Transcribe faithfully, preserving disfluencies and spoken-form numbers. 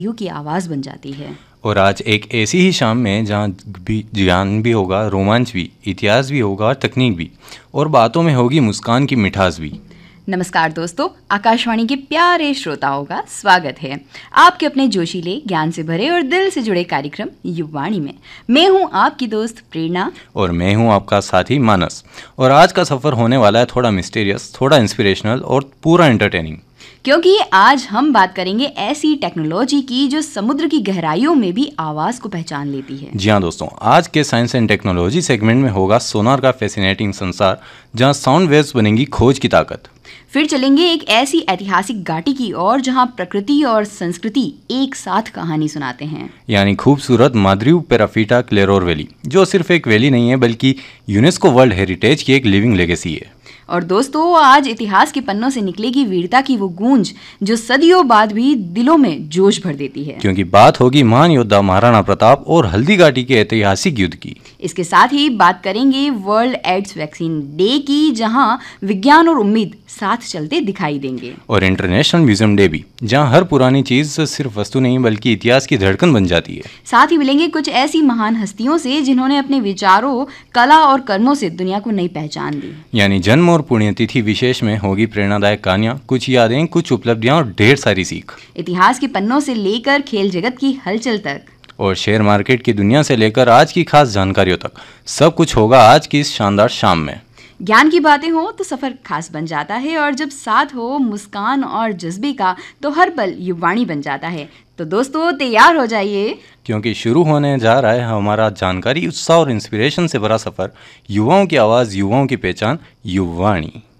You की आवाज़ बन जाती है। और आज एक ऐसी ही शाम में जहाँ भी ज्ञान भी होगा, रोमांच भी, इतिहास भी होगा और तकनीक भी, और बातों में होगी मुस्कान की मिठास भी। नमस्कार दोस्तों, आकाशवाणी के प्यारे श्रोताओं का स्वागत है आपके अपने जोशीले, ज्ञान से भरे और दिल से जुड़े कार्यक्रम युवाणी में। मैं हूं आपकी दोस्त प्रेरणा और मैं हूं आपका साथी मानस। और आज का सफ़र होने वाला है थोड़ा मिस्टीरियस, थोड़ा इंस्पिरेशनल और पूरा एंटरटेनिंग, क्योंकि आज हम बात करेंगे ऐसी टेक्नोलॉजी की जो समुद्र की गहराइयों में भी आवाज़ को पहचान लेती है। जी हाँ दोस्तों, आज के साइंस एंड टेक्नोलॉजी सेगमेंट में होगा सोनार का फैसिनेटिंग संसार, जहाँ साउंड वेव्स बनेंगी खोज की ताकत। फिर चलेंगे एक ऐसी ऐतिहासिक घाटी की ओर जहाँ प्रकृति और संस्कृति एक साथ कहानी सुनाते हैं, यानी खूबसूरत माद्रिव पेराफिटा क्लेरोर वैली, जो सिर्फ एक वैली नहीं है बल्कि यूनेस्को वर्ल्ड हेरिटेज की एक लिविंग लेगेसी है। और दोस्तों, आज इतिहास के पन्नों से निकलेगी वीरता की वो गूंज जो सदियों बाद भी दिलों में जोश भर देती है, क्योंकि बात होगी महान योद्धा महाराणा प्रताप और हल्दी घाटी के ऐतिहासिक युद्ध की। इसके साथ ही बात करेंगे वर्ल्ड एड्स वैक्सीन डे की, जहां विज्ञान और उम्मीद साथ चलते दिखाई देंगे। और इंटरनेशनल म्यूजियम डे भी, जहां हर पुरानी चीज सिर्फ वस्तु नहीं बल्कि इतिहास की धड़कन बन जाती है। साथ ही मिलेंगे कुछ ऐसी महान हस्तियों से जिन्होंने अपने विचारों, कला और कर्मों से दुनिया को नई पहचान दी। यानी जन्म और पुण्यतिथि विशेष में होगी प्रेरणादायक कहानियां, कुछ यादें, कुछ उपलब्धियां और ढेर सारी सीख। इतिहास के पन्नों से लेकर खेल जगत की हलचल तक, और शेयर मार्केट की दुनिया से लेकर आज की खास जानकारियों तक, सब कुछ होगा आज की इस शानदार शाम में। ज्ञान की बातें हो तो सफर खास बन जाता है, और जब साथ हो मुस्कान और जज्बे का तो हर पल युवाणी बन जाता है। तो दोस्तों, तैयार हो जाइए, क्योंकि शुरू होने जा रहा है हमारा जानकारी, उत्साह और इंस्पिरेशन से भरा सफर। युवाओं की आवाज़, युवाओं की पहचान, युवाणी।